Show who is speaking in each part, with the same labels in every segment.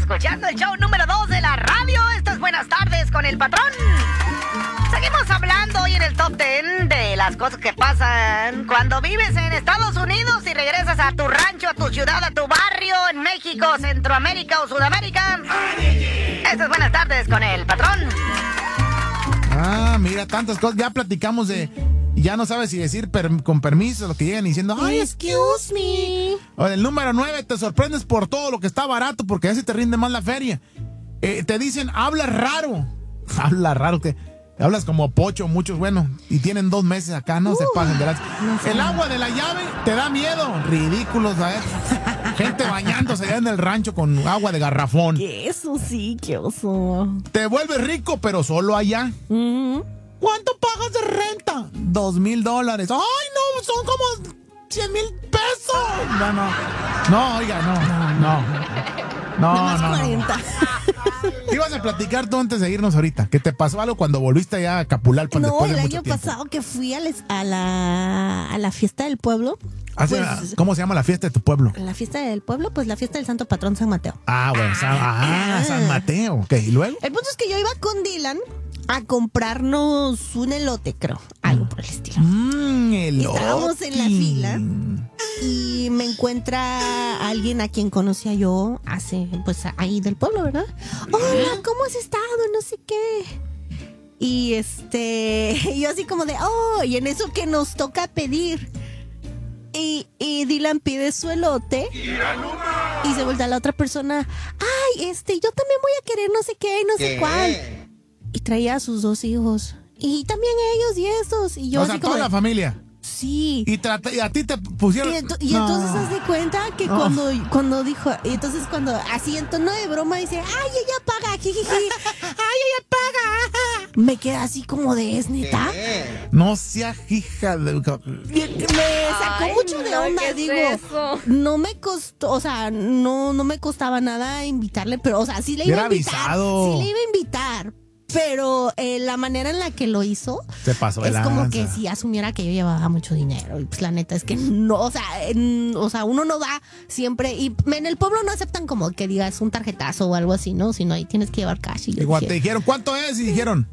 Speaker 1: escuchando el show número 2 de la radio. Estas Buenas Tardes con el Patrón. Seguimos hablando hoy en el Top 10 de las cosas que pasan cuando vives en Estados Unidos y regresas a tu rancho, a tu ciudad, a tu barrio, en México, Centroamérica o Sudamérica. Estas Buenas Tardes con el Patrón.
Speaker 2: Ah, mira, tantas cosas. Ya platicamos de... Ya no sabes si decir con permiso lo que llegan diciendo. ¡Ay, excuse me! O del número 9, te sorprendes por todo lo que está barato porque ya se te rinde más la feria. Te dicen, habla raro. Habla raro, que hablas como pocho, muchos, bueno, y tienen 2 meses acá, no se pasen de El agua de la llave te da miedo. Ridículos, ¿sabes? Gente bañándose allá en el rancho con agua de garrafón.
Speaker 3: Eso sí, qué oso.
Speaker 2: Te vuelves rico, pero solo allá. ¿Cuánto pagas de renta? $2,000. ¡Ay, no! Son como 100,000 pesos. No, oiga, no.
Speaker 3: 40.
Speaker 2: ¿Qué ibas a platicar tú antes de irnos ahorita? ¿Que te pasó algo cuando volviste allá a Capulalpan después de mucho tiempo?
Speaker 3: No, el año pasado que fui a la fiesta del pueblo.
Speaker 2: ¿Cómo se llama la fiesta de tu pueblo?
Speaker 3: La fiesta del pueblo, pues la fiesta del Santo Patrón San Mateo.
Speaker 2: Ah, bueno, San Mateo. Ok, ¿y luego?
Speaker 3: El punto es que yo iba con Dylan a comprarnos un elote, creo. Algo por el estilo.
Speaker 2: Elote.
Speaker 3: Estábamos en la fila y me encuentra alguien a quien conocía yo pues ahí del pueblo, ¿verdad? Hola, ¿cómo has estado? No sé qué. Y yo así como de, y en eso que nos toca pedir. Y Dylan pide su elote y se vuelve a la otra persona. Ay, yo también voy a querer no sé qué, no sé cuál. Y traía a sus 2 hijos. Y también ellos y esos. Y yo,
Speaker 2: o sea, toda la familia.
Speaker 3: Sí.
Speaker 2: Y a ti te pusieron...
Speaker 3: Y entonces haz de cuenta que cuando dijo... Y entonces cuando así en tono de broma dice... ¡Ay, ella paga! ¡Ay, ella paga! Me queda así como de... ¿Es neta?
Speaker 2: No seas hija de...
Speaker 3: Me sacó mucho de onda, digo. No me costó... O sea, no me costaba nada invitarle. Pero, o sea, sí le iba a invitar.
Speaker 2: Avisado.
Speaker 3: Sí le iba a invitar. Pero la manera en la que lo hizo
Speaker 2: se pasó de lanza.
Speaker 3: Como que si asumiera que yo llevaba mucho dinero. Y pues la neta es que no, o sea, uno no da siempre. Y en el pueblo no aceptan como que digas un tarjetazo o algo así, ¿no? Sino ahí tienes que llevar cash.
Speaker 2: Igual te dijeron, ¿cuánto es? Y dijeron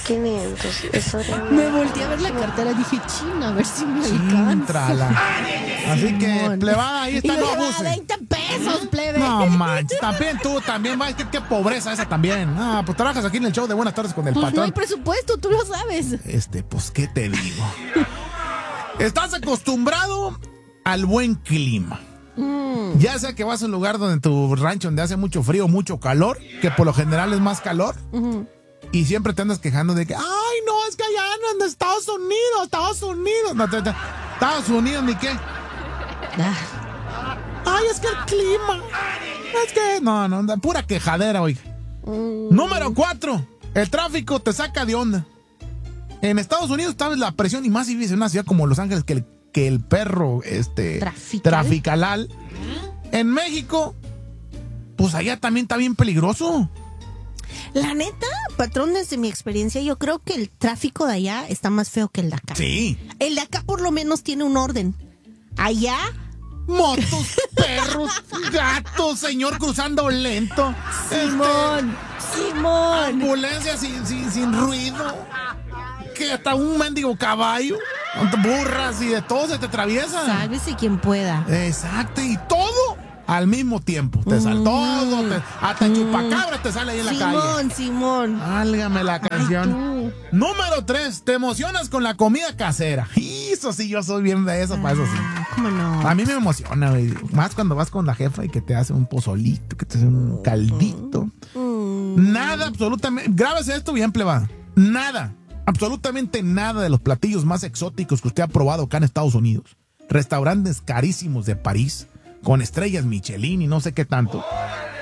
Speaker 3: 1,500. Me volteé a ver la cartera y dije, china, a ver si me alcanza.
Speaker 2: Así que, plebada, ahí está, no abuse.
Speaker 3: 20 pesos, plebe.
Speaker 2: No manches, también tú, qué pobreza esa también. Ah, pues trabajas aquí en el show de Buenas Tardes con el Patrón.
Speaker 3: No hay presupuesto, tú lo sabes.
Speaker 2: Pues, ¿qué te digo? Estás acostumbrado al buen clima. Ya sea que vas a un lugar donde tu rancho donde hace mucho frío, mucho calor, que por lo general es más calor, y siempre te andas quejando de que, ay, no, es que allá en Estados Unidos. No, Estados Unidos, ¿ni qué? Ay, es que el clima. Es que, no, pura quejadera, oiga. Número 4. El tráfico te saca de onda. En Estados Unidos, sabes la presión, y más si vives en una ciudad como Los Ángeles, que el perro, traficalal. En México, pues allá también está bien peligroso.
Speaker 3: La neta, Patrón, desde mi experiencia, yo creo que el tráfico de allá está más feo que el de acá.
Speaker 2: Sí.
Speaker 3: El de acá por lo menos tiene un orden. Allá...
Speaker 2: motos, perros, gatos, señor cruzando lento.
Speaker 3: Simón.
Speaker 2: Ambulancia sin ruido. Que hasta un mendigo caballo, burras y de todo se te atraviesa.
Speaker 3: Sálvese quien pueda.
Speaker 2: Exacto, y todo al mismo tiempo. Te sale todo, hasta chupacabra te sale ahí en la calle.
Speaker 3: Simón.
Speaker 2: Álgame la canción. Número 3, te emocionas con la comida casera. Eso sí, yo soy bien de eso, para eso sí.
Speaker 3: ¿Cómo no?
Speaker 2: A mí me emociona, güey. Más cuando vas con la jefa y que te hace un pozolito, que te hace un caldito. Nada, absolutamente. Grábese esto bien, plebada. Nada, absolutamente nada de los platillos más exóticos que usted ha probado acá en Estados Unidos. Restaurantes carísimos de París, con estrellas Michelin y no sé qué tanto.